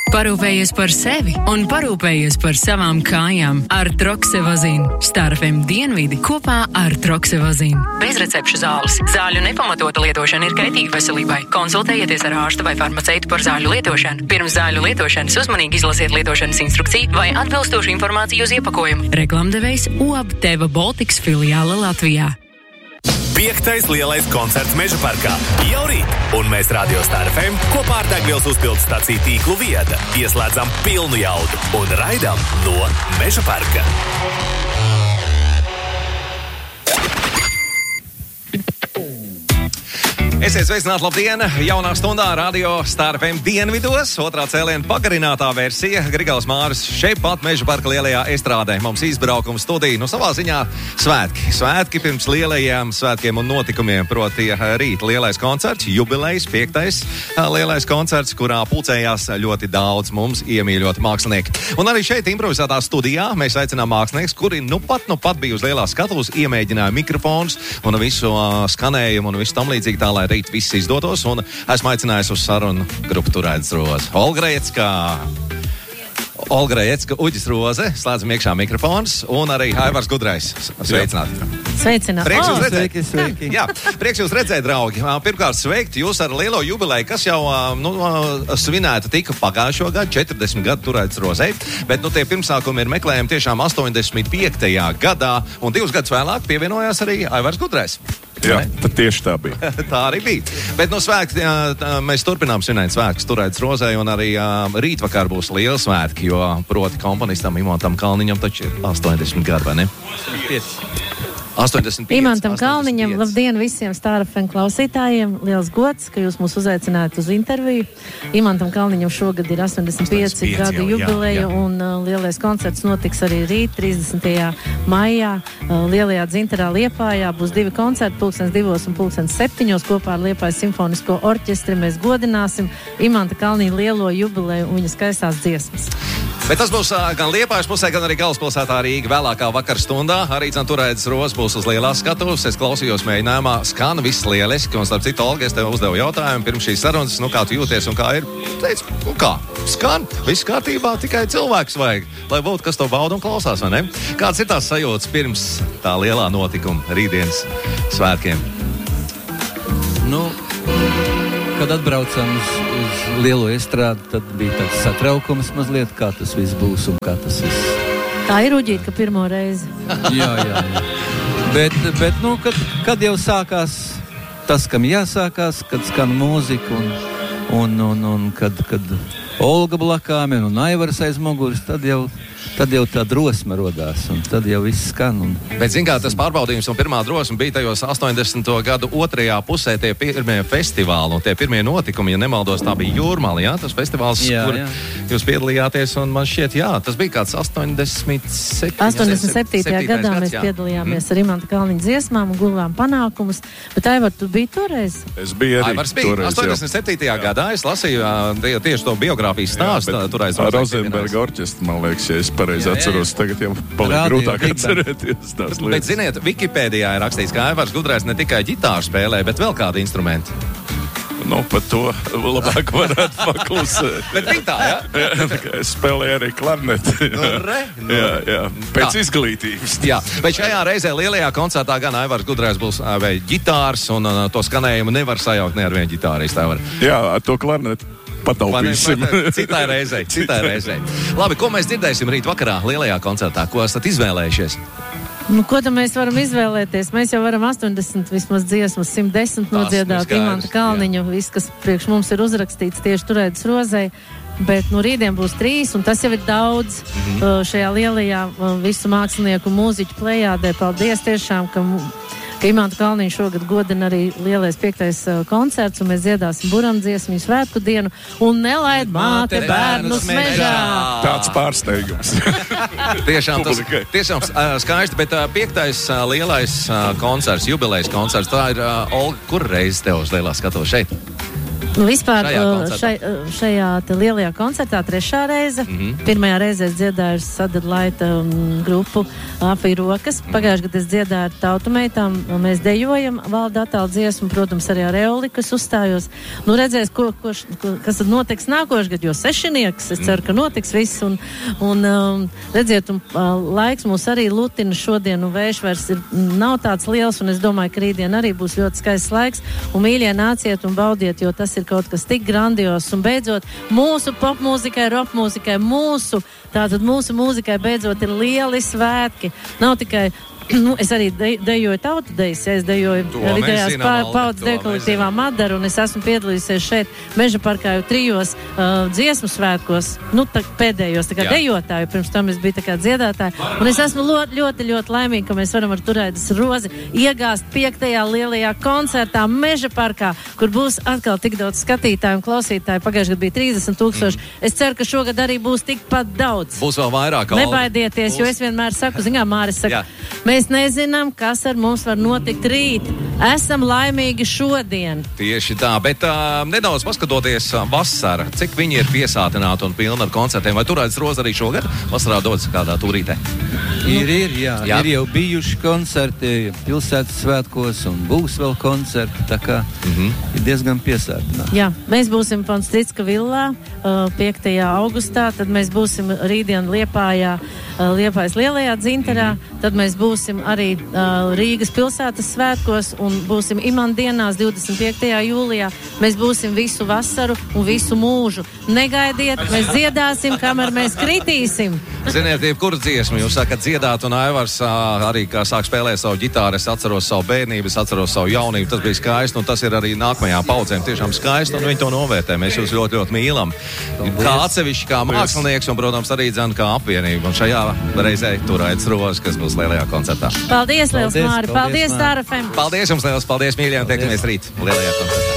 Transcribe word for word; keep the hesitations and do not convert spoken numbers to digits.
Parūpējies par sevi un parūpējies par savām kājām ar Troksevazīnu. Star F M dienvidi kopā ar Troksevazīnu. Bez recepšu zāles. Zāļu nepamatota lietošana ir kaitīga veselībai. Konsultējieties ar ārstu vai farmaceitu par zāļu lietošanu. Pirms zāļu lietošanas uzmanīgi izlasiet lietošanas instrukciju vai atbilstošu informāciju uz iepakojumu. Reklamdevējs O A B Teva Baltics filiāla Latvijā. Piektais lielais koncerts Meža parkā jau rīt, un mēs Radio Star F M kopā ar degvielas uzpildes staciju tīklu Vieda ieslēdzam pilnu jaudu un raidām no Meža parka. Esiet sveicināti, labdien! Jaunā stundā Radio Star F M dienvidos, otrā cēliena pagarinātā versija. Grigals Māris šeit pat Meža parka lielajā estrādē. Mums izbraukums studija, nu savā ziņā svētki. Svētki pirms lielajiem svētkiem un notikumiem, proti rīt lielais koncerts, jubilejas, piektais lielais koncerts, kurā pulcējās ļoti daudz mums iemīļoti mākslinieki. Un arī šeit improvizētā studijā mēs aicinām mākslinieks, kuri nu pat, nu pat bija uz lielās skatuves, iemēģināja mikrofons un visu skanējumu un visu tam līdzīgi tā, lai rīt viss izdotos, un esmu aicinājis uz sarunu grupu Turēdz Roze. Olga Rejecka, Olga Rejecka, Uģis Roze, slēdzam iekšā mikrofons, un arī Aivars Gudrais. Sveicināti. Sveicināti. Prieks jūs oh, redzēt. Sveiki, sveiki. Jā, prieks jūs redzēt, draugi. Pirmkārt, sveikt jūs ar lielo jubileju, kas jau nu, svinēta tika pagājušo gadu, četrdesmit gadu Turēdz Rozei, bet nu, tie pirmsākumi ir meklējumi tiešām astoņdesmit piektajā gadā, un divus gadus vēlāk pievienojās arī Aivars Gudrais. Jā, tad tieši tā bija. Tā arī bija. Bet no svētki, mēs turpinām svinēt svētkus Turēdz Rozei, un arī rītvakar būs liela svētki, jo proti komponistam Imantam Kalniņam taču ir astoņdesmit gadi, vai ne? astoņdesmit pieci. Imantam Kalniņam, labdien visiem Star F M klausītājiem. Liels gods, ka jūs mūs uzaicināt uz interviju. Imantam Kalniņam šogad ir astoņdesmit pieci gadu jubileja, un uh, lielais koncerts notiks arī rīt, trīsdesmitajā maijā, uh, lielajā Dzintarā Liepājā. Būs divi koncerti, pulkstens divos un pulkstens septiņos. Kopā ar Liepājas simfonisko orķestri mēs godināsim Imanta Kalniņa lielo jubileju un viņa skaistās dziesmas. Bet tas būs uh, gan Liepājas pusē, gan arī galvaspilsētā Rīga vēlākā vakar stundā. Arī Turēdz Roze būs uz lielās skatuves. Es klausījos mēģinājumā, skan viss lieliski, un starp citu, Olga, es tev uzdevu jautājumu pirms šīs sarunas, nu kā tu jūties un kā ir. Teicu, nu kā, skan, viss kārtībā, tikai cilvēks vajag, lai būtu, kas to bauda un klausās, vai ne? Kāds ir tās sajūtas pirms tā lielā notikuma rītdienas svētkiem? Nu, kad atbraucam uz, uz lielo estrādi, tad bija tāds satraukums mazliet, kā tas viss būs un kā tas viss. Tā ir Uģīt, ka pirmo reizi. jā, jā, jā. Bet, bet nu, kad, kad jau sākās tas, kam jāsākās, kad skan mūzika un, un, un, un kad, kad Olga blakām un Aivars aiz muguras, tad jau, tad jau tā drosme rodās, un tad jau viss skan. Un... Bet, zin kā, tas pārbaudījums un pirmā drosme bija tajos astoņdesmito gadu otrajā pusē tie pirmie festivāli un tie pirmie notikumi, ja nemaldos, tā bija Jūrmala, jā, tas festivāls, jā, kur jā. Jūs piedalījāties, un man šķiet, jā, tas bija kāds astoņdesmit septītajā gadā mēs jā. piedalījāmies mm. ar Imanta Kalniņa dziesmām un guvām panākumus, bet Aivar, tu biji toreiz? Es biju arī Aivars bija. toreiz, astoņdesmit septītajā gadā es lasīju tie, tieši to biogrāfijas stāstu. Ar Rozenberga orķestru, man liekas, ja es pareizi atceros, tagad jau paliek grūtāk atcerēties tās lietas. Bet, ziniet, Wikipēdijā ir rakstīts, ka Aivars Gudrais ne tikai ģitāru spēlē, bet vēl kādu instrumentu. Nu, par to labāk varētu paklusēt. Bet viņa tā, jā? jā? Es spēlēju arī klarneti. No, re, no. Jā, jā, pēc tā. izglītības. Jā, bet šajā reizē lielajā koncertā gan Aivars Gudrais būs vai ģitārs, un uh, to skanējumu nevar sajaukt ne ar vienu ģitāristu. Jā, ar to klarneti pataupīsim. Citai reizei, citai reizei. Labi, ko mēs dzirdēsim rīt vakarā lielajā koncertā? Ko esat izvēlējušies? Nu, ko tad mēs varam izvēlēties? Mēs jau varam astoņdesmit vismaz dziesmas, simt desmit nodziedāt Imanta Kalniņu, viss, kas priekš mums ir uzrakstīts tieši Turēdz Rozei. Bet nu rītdien būs trīs, un tas jau ir daudz mm-hmm. uh, šajā lielajā uh, visu mākslinieku mūziķu plejādē. Paldies tiešām, ka, ka Imanta Kalniņu šogad godina arī lielais piektais uh, koncerts, un mēs dziedāsim buramdziesmu svētku dienu, un nelaid māte bērnus mežā. Tāds pārsteigums. tiešām tas tiešām uh, skaisti, bet uh, piektais uh, lielais uh, koncerts, jubilejas koncerts, tā ir uh, Olga, kur reiz tev uz lielā skatuves šeit? Nu, vispār šajā, uh, šai, uh, šajā te lielajā koncertā trešā reize. Mm-hmm. Pirmajā reizē es dziedāju Sadadlaita um, grupu Apī rokas. Pagājušajā gadā es dziedāju ar tautu meitām. Mēs dejojam valda attālu dziesmu, protams, arī ar Eoli, kas uzstājos. Nu, redzēs, ko, ko, ko, kas tad notiks nākošais gads, jo sešinieks, es ceru, ka notiks viss. Un, un um, redziet, un, uh, laiks mūs arī lutina šodien, un vējš vairs ir, nav tāds liels, un es domāju, ka rītdien arī būs ļoti skaists laiks. Un mīļie, nāciet un baudiet, jo tas ir kaut kas tik grandios, un beidzot mūsu popmūzikai, rockmūzikai, mūsu, tātad mūsu mūzikai beidzot ir lieli svētki. Nav tikai, nu, es arī de, dejoju tautu dejas, es dejoju vidējās paudzes deju kolektīvā Madara, un es esmu piedalījusies šeit Meža parkā jau trijos uh, dziesmu svētkos, nu, tā, pēdējos, tā kā Jā. dejotāju, pirms tam es biju tā kā dziedātāju, un es esmu ļoti, ļoti, ļoti laimīgi, ka mēs varam ar Turaidas Rozi iegāst piektajā lielajā koncertā Meža parkā, kur būs atkal tik daudz skatītāju un klausītāju. Pagājušajā gadā bija trīsdesmit tūkstoši. Mm. Es ceru, ka šogad arī būs tikpat daudz. Būs vēl vairāk. Nebaidieties, būs. Jo es vienmēr saku, zinām, Māris saka, Jā. mēs nezinām, kas ar mums var notikt rīt. Esam laimīgi šodien. Tieši tā, bet uh, nedaudz paskatoties uh, vasara, cik viņi ir piesātināti un pilni ar koncertiem. Vai Turaidas Roza arī šogad vasarā dodas kādā turītē? Ir, ir, jā. jā. Ir jau bijuši koncerti pilsētas svētkos un būs vēl koncerti, tā kā mm-hmm. ir diezgan piesātināti. Jā, mēs būsim Fonstricka villā uh, piektajā augustā, tad mēs būsim rītdien Liepājā, uh, Liepājas lielajā dzinterā, mm-hmm. tad mēs būsim arī uh, Rīgas pilsētas svētkos un būsim Imandienās divdesmit piektajā jūlijā. Mēs būsim visu vasaru un visu mūžu. Negaidiet, mēs dziedāsim, kamēr mēs kritīsim. Ziniet, jebkuru dziesmu jūs sakat dziedāt, un Aivars arī, kā sāk spēlēt savu ģitāru, es atceros savu bērnību, es atceros savu jaunību, tas bija skaisti, un tas ir arī nākamajām paudzēm tiešām skaisti, un viņi to novērtē. Mēs jūs ļoti, ļoti mīlam. Kā atsevišķi, kā mākslinieks, un, protams, arī dzan kā apvienība. Un šajā reizē Turaidas Roza, kas būs lielajā koncertā. Paldies, liels Māri! Paldies, Star F M! Paldies jums liels! Paldies, mīļie! Un tiekamies rīt lielajā koncertā.